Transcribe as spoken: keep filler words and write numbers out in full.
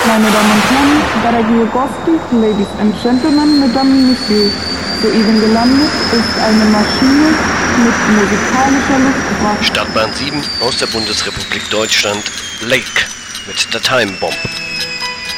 Meine Damen und Herren, дорогие гости, Ladies and Gentlemen, Mesdames et Messieurs, soeben gelandet ist eine Maschine mit musikalischer Luftkraft. Startbahn sieben aus der Bundesrepublik Deutschland, Lake mit der Time Bomb.